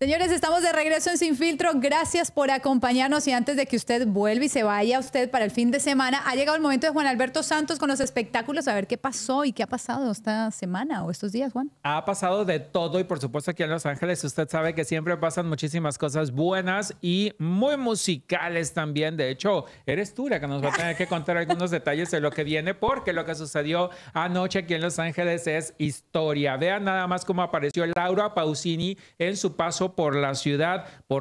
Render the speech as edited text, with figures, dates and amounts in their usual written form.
Señores, estamos de regreso en Sin Filtro. Gracias por acompañarnos y antes de que usted vuelva y se vaya usted para el fin de semana, ha llegado el momento de Juan Alberto Santos con los espectáculos. A ver qué pasó y qué ha pasado esta semana o estos días, Juan. Ha pasado de todo y por supuesto aquí en Los Ángeles usted sabe que siempre pasan muchísimas cosas buenas y muy musicales también. De hecho, eres tú la que nos va a tener que contar algunos detalles de lo que viene porque lo que sucedió anoche aquí en Los Ángeles es historia. Vean nada más cómo apareció Laura Pausini en su paso por la ciudad, por